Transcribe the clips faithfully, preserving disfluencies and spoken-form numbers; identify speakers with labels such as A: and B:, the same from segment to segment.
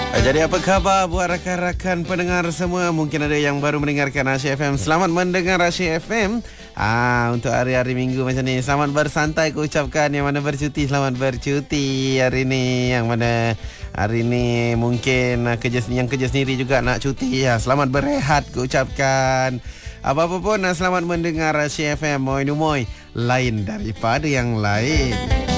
A: Jadi apa khabar buat rakan-rakan pendengar semua? Mungkin ada yang baru mendengarkan Asyik F M. Selamat mendengar Asyik F M. Ah, untuk hari-hari minggu macam ni, selamat bersantai aku ucapkan. Yang mana bercuti, selamat bercuti hari ni. Yang mana hari ni mungkin kerja, yang kerja sendiri juga nak cuti ya. Selamat berehat aku ucapkan. Apa-apa pun, selamat mendengar Asyik F M. Moi numoy, lain daripada yang lain.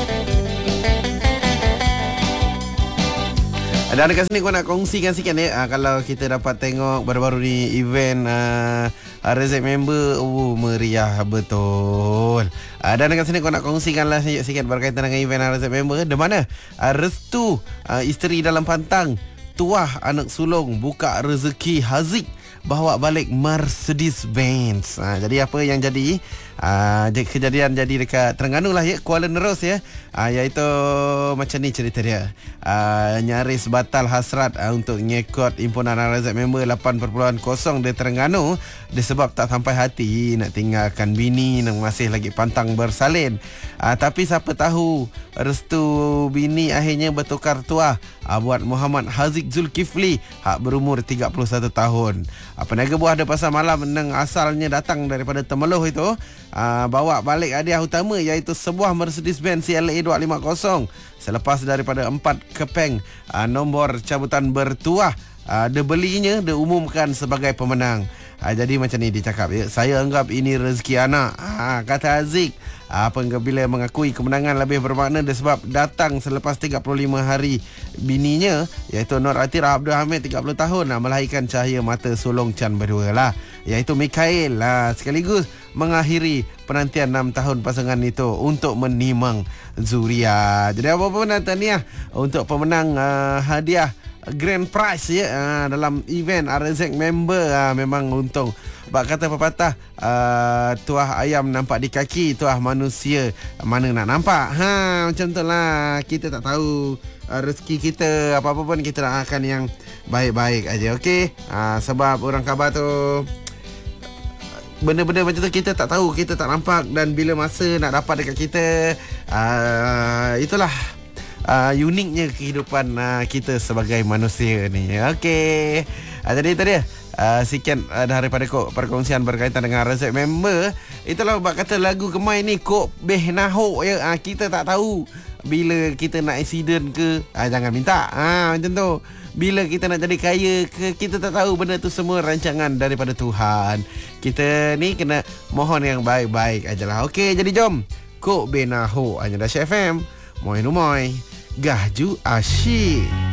A: Dan dekat sini aku nak kongsikan sikit ni, uh, kalau kita dapat tengok baru-baru ni event uh, R Z member, oh meriah betul. Uh, dan dekat sini aku nak kongsikan lah sikit berkaitan dengan event R Z member. Di mana uh, restu uh, isteri dalam pantang, tuah anak sulung buka rezeki Haziq bawa balik Mercedes Benz. Ha, jadi apa yang jadi? Uh, kejadian jadi dekat Terengganu lah ya, Kuala Nerus ya. Uh, iaitu macam ni cerita dia. Uh, nyaris batal hasrat uh, untuk ngekot himpunan R Z member lapan perpuluhan kosong di Terengganu disebab tak sampai hati nak tinggalkan bini yang masih lagi pantang bersalin. Uh, tapi siapa tahu restu bini akhirnya bertukar tuah uh, buat Muhammad Haziq Zulkifli hak berumur tiga puluh satu tahun. Uh, peniaga buah ada pasar malam yang asalnya datang daripada Temeloh itu uh, bawa balik hadiah utama iaitu sebuah Mercedes-Benz C L A dua lima kosong selepas daripada empat kepeng uh, nombor cabutan bertuah uh, dia belinya, dia umumkan sebagai pemenang. uh, Jadi macam ni dia cakap ya, saya anggap ini rezeki anak, uh, kata Haziq. Apa bila mengakui kemenangan lebih bermakna disebab datang selepas tiga puluh lima hari bininya iaitu Nur Atira Abdul Hamid tiga puluh tahun melahirkan cahaya mata sulung Chan berdua lah, iaitu Mikhail lah, sekaligus mengakhiri penantian enam tahun pasangan itu untuk menimang Zuria. Jadi apa pun tahniah untuk pemenang uh, hadiah grand prize ya, uh, dalam event R Z member. uh, memang untung. Bak kata pepatah, uh, tuah ayam nampak di kaki, tuah manusia mana nak nampak. Ha, macam tu lah. Kita tak tahu uh, rezeki kita, apa-apa pun kita nak akan yang baik-baik aja, okey? Uh, sebab orang khabar tu, benda-benda macam tu kita tak tahu, kita tak nampak. Dan bila masa nak dapat dekat kita, uh, itulah Uh, uniknya kehidupan uh, kita sebagai manusia ni. Okey. Uh, jadi itu dia uh, sekian uh, daripada ko, perkongsian berkaitan dengan R Z member. Itulah bab kata lagu Kemai ni kok beh nahok ya. Uh, kita tak tahu bila kita nak accident ke, uh, jangan minta. Ah uh, macam tu. Bila kita nak jadi kaya ke, kita tak tahu. Benda tu semua rancangan daripada Tuhan. Kita ni kena mohon yang baik-baik ajalah. Okey, jadi jom. Kok beh nahok hanya dah F M. Moi numoy. Gahju asyik.